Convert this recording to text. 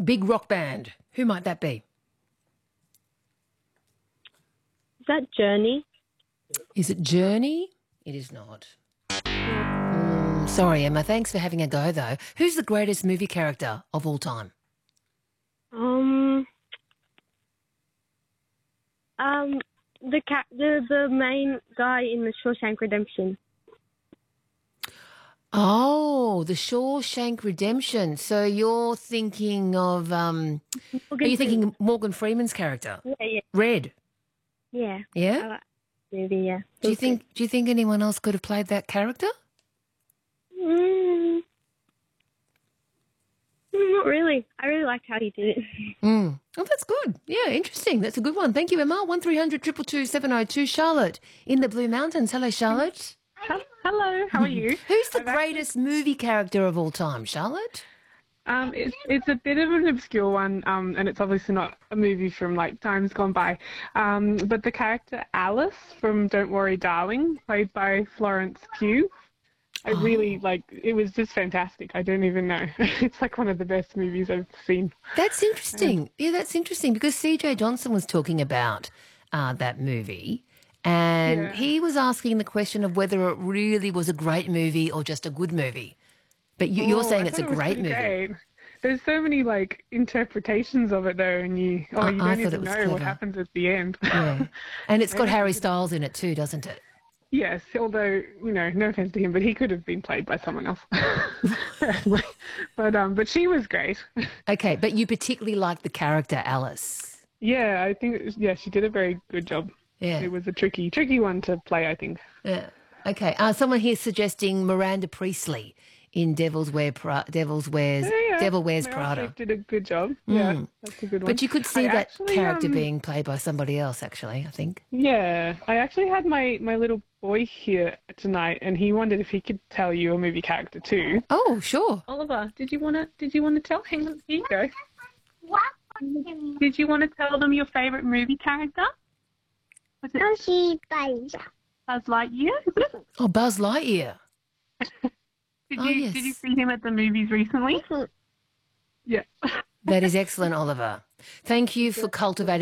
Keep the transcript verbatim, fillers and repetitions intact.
big rock band. Who might that be? Is that Journey? Is it Journey? It is not. Mm, sorry, Emma. Thanks for having a go, though. Who's the greatest movie character of all time? Um, um, the cat, the the main guy in the Shawshank Redemption. Oh, the Shawshank Redemption. So you're thinking of, um, Morgan are you Freeman. thinking Morgan Freeman's character? Yeah, yeah, Red. yeah. Yeah? I like the movie. Yeah. Do you think, do you think anyone else could have played that character? Mm, not really. I really liked how he did it. Mm. Oh, that's good. Yeah, interesting. That's a good one. Thank you, Emma. one three hundred two two two seven oh two. Charlotte in the Blue Mountains. Hello, Charlotte. Hello, how are you? Who's the I've greatest actually, movie character of all time, Charlotte? um, it's it's a bit of an obscure one, um, and it's obviously not a movie from like times gone by. Um, but the character Alice from Don't Worry, Darling, played by Florence Pugh. I Oh. really like. It was just fantastic. I don't even know. It's like one of the best movies I've seen. That's interesting. Yeah, that's interesting because C J Johnson was talking about uh, that movie and Yeah. he was asking the question of whether it really was a great movie or just a good movie. But you, you're Oh, saying I it's a thought it was great pretty movie. great. There's so many like interpretations of it though, and you oh I- you I don't thought it even was know clever. what happens at the end. Yeah. And it's got Maybe Harry we could- Styles in it too, doesn't it? Yes, although, you know, no offense to him, but he could have been played by someone else. but um, but she was great. Okay, but you particularly like the character Alice. Yeah, I think, it was, yeah, she did a very good job. Yeah. It was a tricky, tricky one to play, I think. Yeah. Okay. Uh, someone here suggesting Miranda Priestley in Devil's Wear Pra- Devil's Wears Yeah, yeah. Devil Wears Meryl Prada. Streep did a good job. Yeah, Mm. that's a good one. But you could see I that actually, character um, being played by somebody else, actually, I think. Yeah, I actually had my, my little boy here tonight, and he wondered if he could tell you a movie character too. Oh, sure. Oliver, did you want to? Did you want to tell? Hang on, here you go. What? Did you want to tell them your favorite movie character? Was it Yoshi Buzz. Buzz Lightyear? Is it? Oh, Buzz Lightyear. Did Oh, you yes. did you see him at the movies recently? Yeah. That is excellent, Oliver. Thank you for cultivating